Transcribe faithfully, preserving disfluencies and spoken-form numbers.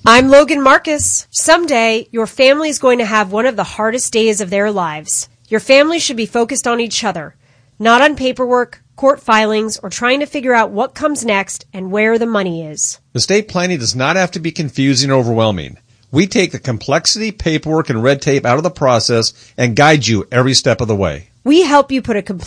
I'm Logan Marcus. Someday, your family is going to have one of the hardest days of their lives. Your family should be focused on each other, not on paperwork, court filings, or trying to figure out what comes next and where the money is. Estate planning does not have to be confusing or overwhelming. We take the complexity, paperwork, and red tape out of the process and guide you every step of the way. We help you put a complete